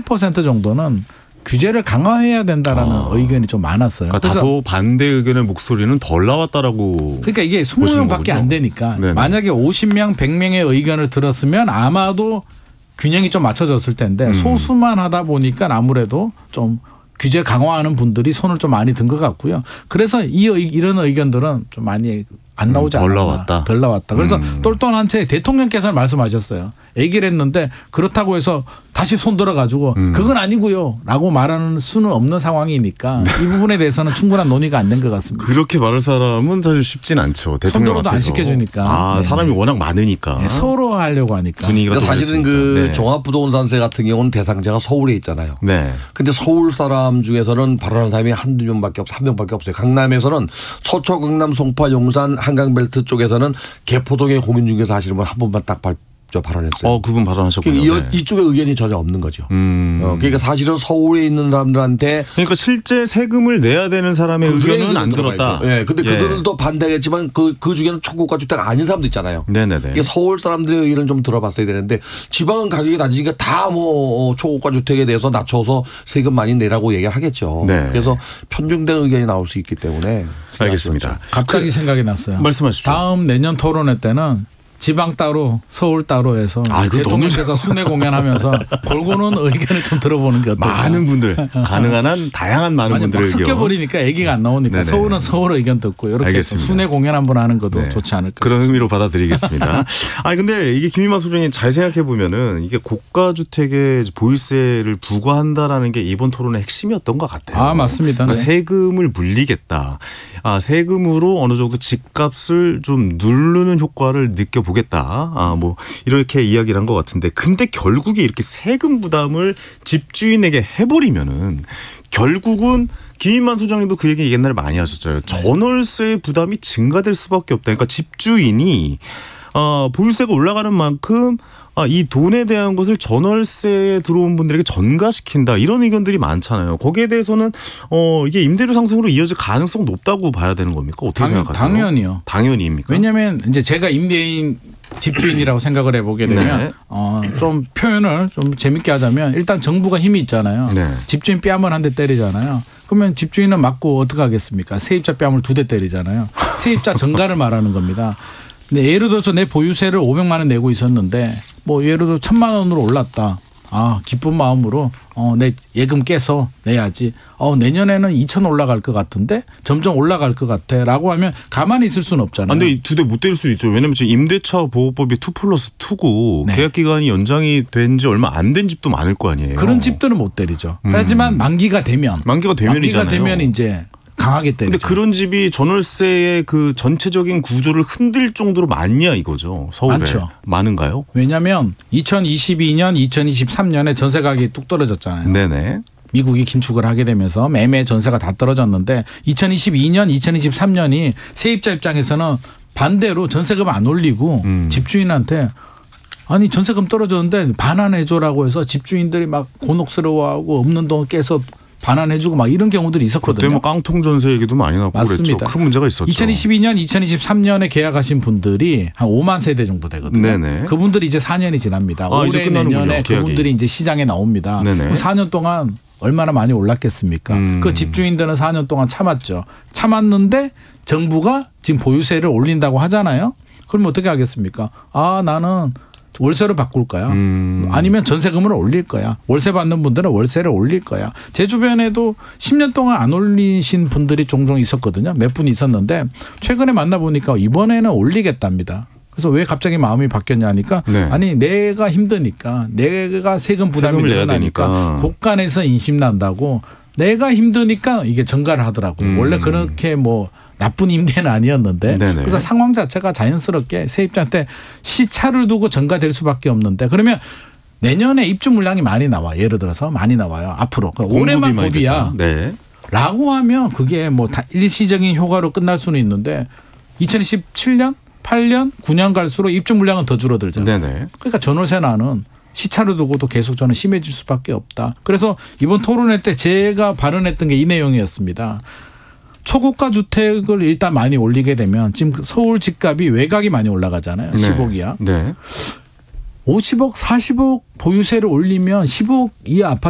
70% 정도는 규제를 강화해야 된다라는 의견이 좀 많았어요. 그러니까 다소 반대 의견의 목소리는 덜 나왔다라고. 그러니까 이게 20명밖에 안 되니까 네네. 만약에 50명, 100명의 의견을 들었으면 아마도 균형이 좀 맞춰졌을 텐데 소수만 하다 보니까 아무래도 좀 규제 강화하는 분들이 손을 좀 많이 든 것 같고요. 그래서 이런 의견들은 좀 많이 안 나오지 않았나. 덜 나왔다. 그래서 똘똘한 채 대통령께서는 말씀하셨어요. 얘기를 했는데 그렇다고 해서 다시 손 들어가지고 그건 아니고요 라고 말하는 수는 없는 상황이니까 이 부분에 대해서는 충분한 논의가 안 된 것 같습니다. 그렇게 말할 사람은 사실 쉽진 않죠. 대통령 손들어도 앞에서. 안 시켜주니까. 네. 사람이 워낙 많으니까. 네, 서로 하려고 하니까. 분위기가 사실은 그 종합부동산세 같은 경우는 대상자가 서울에 있잖아요. 네. 근데 서울 사람 중에서는 발언한 사람이 한두 명밖에 없어요. 한 명밖에 없어요. 강남에서는 서초, 강남, 송파, 용산, 한강벨트 쪽에서는 개포동의 공인중개사 하시는 분 한 분만 딱 발언했어요. 그분 발언하셨군요. 네. 이쪽에 의견이 전혀 없는 거죠. 그러니까 사실은 서울에 있는 사람들한테 그러니까 실제 세금을 내야 되는 사람의 의견은 안 들었다. 네, 근데 그들도 반대했지만 그 중에는 초고가 주택 아닌 사람도 있잖아요. 네네네. 이게 서울 사람들의 의견을 좀 들어봤어야 되는데 지방은 가격이 낮으니까 다 뭐 초고가 주택에 대해서 낮춰서 세금 많이 내라고 얘기를 하겠죠. 네. 그래서 편중된 의견이 나올 수 있기 때문에 알겠습니다. 갑자기 생각이 났어요. 말씀하십시오. 다음 내년 토론회 때는 지방 따로 서울 따로 해서 대통령께서 순회 공연하면서 골고루 의견을 좀 들어보는 게 어떨까. 많은 분들 가능한 한 다양한 많은 분들의 의견. 섞여버리니까 얘기가 안 나오니까 네네. 서울은 서울 의견 듣고 이렇게 순회 공연 한번 하는 것도 좋지 않을까. 그런 의미로 받아들이겠습니다. 근데 이게 김인만 소장님 잘 생각해 보면은 이게 고가 주택에 보유세를 부과한다라는 게 이번 토론의 핵심이었던 것 같아요. 맞습니다. 그러니까 세금을 물리겠다. 세금으로 어느 정도 집값을 좀 누르는 효과를 느껴보겠다. 뭐 이렇게 이야기를 한 것 같은데 근데 결국에 이렇게 세금 부담을 집주인에게 해버리면은 결국은 김인만 소장님도 그 얘기 옛날에 많이 하셨잖아요. 전월세 부담이 증가될 수밖에 없다. 그러니까 집주인이 보유세가 올라가는 만큼 이 돈에 대한 것을 전월세에 들어온 분들에게 전가시킨다. 이런 의견들이 많잖아요. 거기에 대해서는 이게 임대료 상승으로 이어질 가능성 높다고 봐야 되는 겁니까? 어떻게 생각하세요? 당연히요. 당연히입니까? 왜냐하면 이제 제가 임대인 집주인이라고 생각을 해보게 되면 좀 표현을 좀 재밌게 하자면 일단 정부가 힘이 있잖아요. 네. 집주인 뺨을 한 대 때리잖아요. 그러면 집주인은 맞고 어떻게 하겠습니까? 세입자 뺨을 2대 때리잖아요. 세입자 전가를 말하는 겁니다. 근데 예를 들어서 내 보유세를 500만 원 내고 있었는데 뭐 예를 들어 1,000만 원으로 올랐다. 기쁜 마음으로 내 예금 깨서 내야지. 내년에는 2,000 올라갈 것 같은데 점점 올라갈 것 같아라고 하면 가만히 있을 수는 없잖아요. 근데 2대 못 때릴 수도 있죠. 왜냐하면 지금 임대차 보호법이 2+2고 네. 계약 기간이 연장이 된 지 얼마 안 된 집도 많을 거 아니에요. 그런 집들은 못 때리죠. 하지만 만기가 되면 이제 강하게 때리죠. 근데 그런 집이 전월세의 그 전체적인 구조를 흔들 정도로 많냐 이거죠. 서울에. 많죠. 많은가요? 왜냐하면 2022년, 2023년에 전세 가격이 뚝 떨어졌잖아요. 네네. 미국이 긴축을 하게 되면서 매매 전세가 다 떨어졌는데 2022년, 2023년이 세입자 입장에서는 반대로 전세금 안 올리고 집주인한테 아니 전세금 떨어졌는데 반환해줘라고 해서 집주인들이 막 곤혹스러워하고 없는 돈 깨서 반환해주고 막 이런 경우들이 있었거든요. 그때 뭐 깡통 전세 얘기도 많이 나고 맞습니다. 그랬죠. 큰 문제가 있었죠. 2022년, 2023년에 계약하신 분들이 한 5만 세대 정도 되거든요. 네네. 그분들이 이제 4년이 지납니다. 이제 올해 끝나는군요, 내년에 계약이. 그분들이 이제 시장에 나옵니다. 네네. 그럼 4년 동안 얼마나 많이 올랐겠습니까? 그 집주인들은 4년 동안 참았죠. 참았는데 정부가 지금 보유세를 올린다고 하잖아요. 그럼 어떻게 하겠습니까? 나는 월세로 바꿀 거야. 아니면 전세금을 올릴 거야. 월세 받는 분들은 월세를 올릴 거야. 제 주변에도 10년 동안 안 올리신 분들이 종종 있었거든요. 몇 분 있었는데 최근에 만나보니까 이번에는 올리겠답니다. 그래서 왜 갑자기 마음이 바뀌었냐 하니까 아니 내가 힘드니까 내가 세금 부담이 늘어나니까 곳간에서 인심 난다고 내가 힘드니까 이게 전가를 하더라고요. 원래 그렇게 뭐 나쁜 임대는 아니었는데 그래서 상황 자체가 자연스럽게 세입자한테 시차를 두고 전가될 수밖에 없는데 그러면 내년에 입주 물량이 많이 나와. 예를 들어서 많이 나와요. 앞으로. 올해만 고비야. 라고 하면 그게 뭐 일시적인 효과로 끝날 수는 있는데 2027년, 8년, 9년 갈수록 입주 물량은 더 줄어들잖아요. 그러니까 전월세난은 시차를 두고도 계속 저는 심해질 수밖에 없다. 그래서 이번 토론회 때 제가 발언했던 게 이 내용이었습니다. 초고가 주택을 일단 많이 올리게 되면 지금 서울 집값이 외곽이 많이 올라가잖아요. 10억 이하. 50억, 40억 보유세를 올리면 10억 이하 아파트